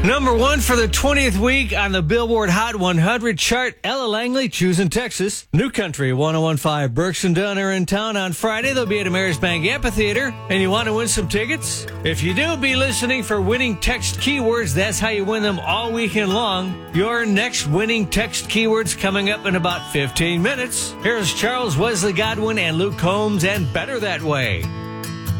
Number one for the 20th week on the Billboard Hot 100 chart, Ella Langley, Choosing Texas. New Country 101.5, Brooks and Dunn are in town on Friday. They'll be at Amerisbank Amphitheater. And you want to win some tickets? If you do, be listening for winning text keywords. That's how you win them all weekend long. Your next winning text keywords coming up in about 15 minutes. Here's Charles Wesley Godwin and Luke Combs and Better That Way.